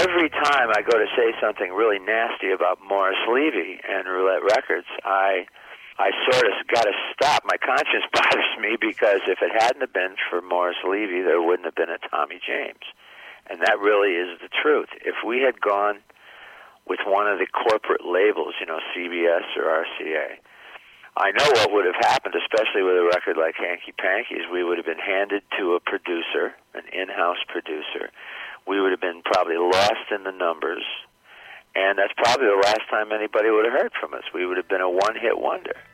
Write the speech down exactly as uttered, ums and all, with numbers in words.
every time I go to say something really nasty about Morris Levy and Roulette Records, I I sort of got to stop. My conscience bothers me because if it hadn't have been for Morris Levy, there wouldn't have been a Tommy James. And that really is the truth. If we had gone with one of the corporate labels, you know, C B S or R C A, I know what would have happened, especially with a record like Hanky Panky, is we would have been handed to a producer, an in-house producer. We would have been probably lost in the numbers, and that's probably the last time anybody would have heard from us. We would have been a one-hit wonder.